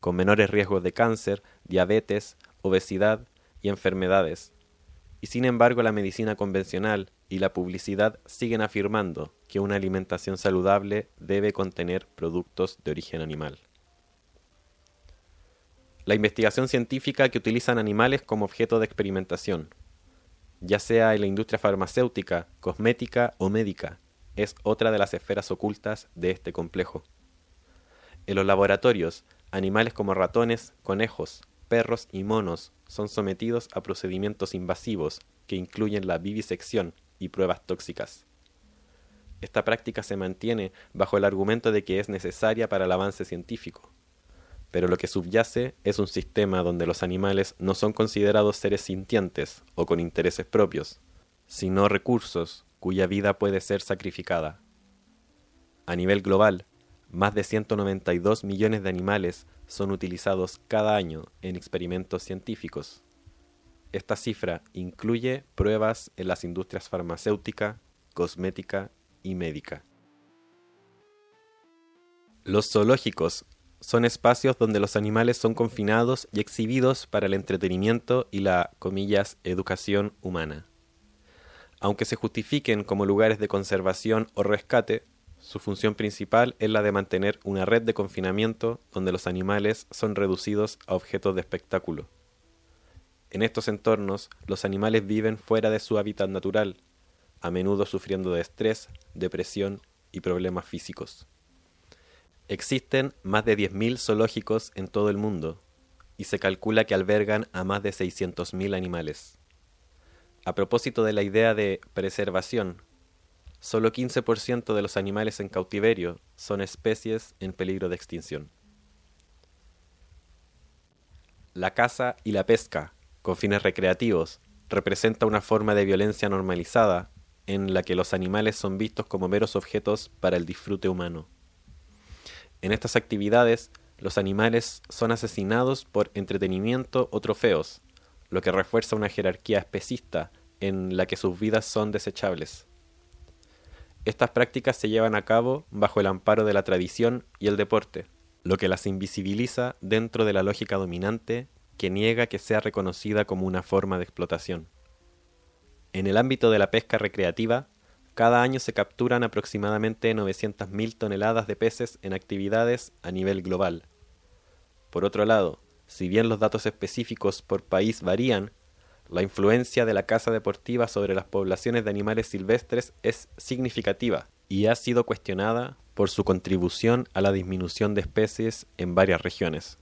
con menores riesgos de cáncer, diabetes, obesidad y enfermedades. Y sin embargo la medicina convencional y la publicidad siguen afirmando que una alimentación saludable debe contener productos de origen animal. La investigación científica que utilizan animales como objeto de experimentación, ya sea en la industria farmacéutica, cosmética o médica, es otra de las esferas ocultas de este complejo. En los laboratorios, animales como ratones, conejos, perros y monos son sometidos a procedimientos invasivos que incluyen la vivisección y pruebas tóxicas. Esta práctica se mantiene bajo el argumento de que es necesaria para el avance científico, pero lo que subyace es un sistema donde los animales no son considerados seres sintientes o con intereses propios, sino recursos cuya vida puede ser sacrificada. A nivel global, más de 192 millones de animales son utilizados cada año en experimentos científicos. Esta cifra incluye pruebas en las industrias farmacéutica, cosmética y médica. Los zoológicos son espacios donde los animales son confinados y exhibidos para el entretenimiento y la, comillas, educación humana. Aunque se justifiquen como lugares de conservación o rescate, su función principal es la de mantener una red de confinamiento donde los animales son reducidos a objetos de espectáculo. En estos entornos, los animales viven fuera de su hábitat natural, a menudo sufriendo de estrés, depresión y problemas físicos. Existen más de 10.000 zoológicos en todo el mundo, y se calcula que albergan a más de 600.000 animales. A propósito de la idea de preservación, solo 15% de los animales en cautiverio son especies en peligro de extinción. La caza y la pesca, con fines recreativos, representa una forma de violencia normalizada en la que los animales son vistos como meros objetos para el disfrute humano. En estas actividades, los animales son asesinados por entretenimiento o trofeos, lo que refuerza una jerarquía especista en la que sus vidas son desechables. Estas prácticas se llevan a cabo bajo el amparo de la tradición y el deporte, lo que las invisibiliza dentro de la lógica dominante que niega que sea reconocida como una forma de explotación. En el ámbito de la pesca recreativa, cada año se capturan aproximadamente 900.000 toneladas de peces en actividades a nivel global. Por otro lado, si bien los datos específicos por país varían, la influencia de la caza deportiva sobre las poblaciones de animales silvestres es significativa y ha sido cuestionada por su contribución a la disminución de especies en varias regiones.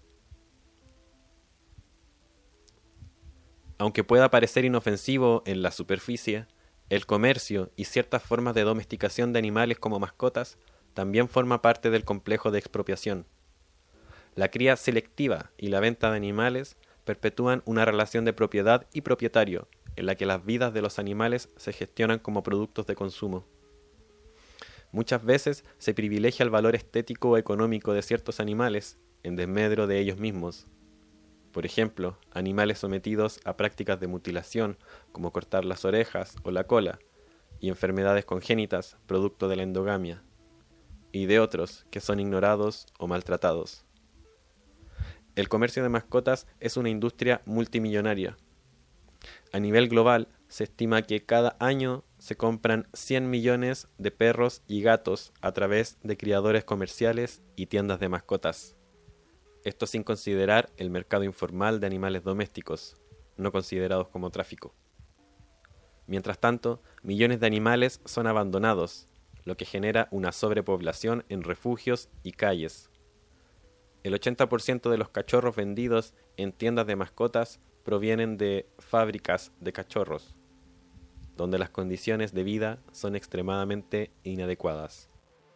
Aunque pueda parecer inofensivo en la superficie, el comercio y ciertas formas de domesticación de animales como mascotas también forma parte del complejo de expropiación. La cría selectiva y la venta de animales perpetúan una relación de propiedad y propietario, en la que las vidas de los animales se gestionan como productos de consumo. Muchas veces se privilegia el valor estético o económico de ciertos animales en desmedro de ellos mismos. Por ejemplo, animales sometidos a prácticas de mutilación, como cortar las orejas o la cola, y enfermedades congénitas, producto de la endogamia, y de otros que son ignorados o maltratados. El comercio de mascotas es una industria multimillonaria. A nivel global, se estima que cada año se compran 100 millones de perros y gatos a través de criadores comerciales y tiendas de mascotas. Esto sin considerar el mercado informal de animales domésticos, no considerados como tráfico. Mientras tanto, millones de animales son abandonados, lo que genera una sobrepoblación en refugios y calles. El 80% de los cachorros vendidos en tiendas de mascotas provienen de fábricas de cachorros, donde las condiciones de vida son extremadamente inadecuadas.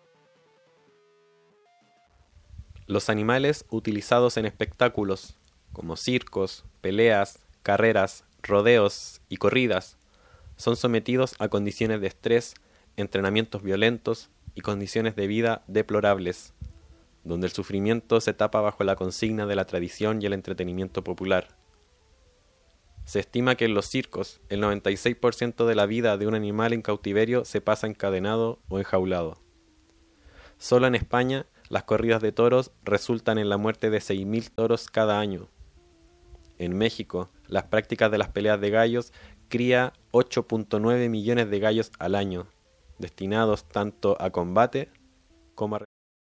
Los animales utilizados en espectáculos, como circos, peleas, carreras, rodeos y corridas, son sometidos a condiciones de estrés, entrenamientos violentos y condiciones de vida deplorables, donde el sufrimiento se tapa bajo la consigna de la tradición y el entretenimiento popular. Se estima que en los circos el 96% de la vida de un animal en cautiverio se pasa encadenado o enjaulado. Solo en España Las corridas de toros resultan en la muerte de 6.000 toros cada año. En México, las prácticas de las peleas de gallos cría 8.9 millones de gallos al año, destinados tanto a combate como a